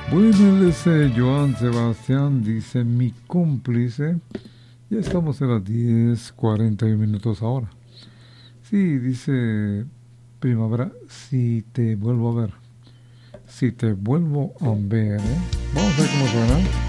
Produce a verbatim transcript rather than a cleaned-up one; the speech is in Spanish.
Bueno, dice Joan Sebastián, dice mi cómplice. Ya estamos en las diez cuarenta y un minutos ahora. Sí, dice Primavera, si te vuelvo a ver. Si te vuelvo a ver, ¿eh? Vamos a ver cómo suena.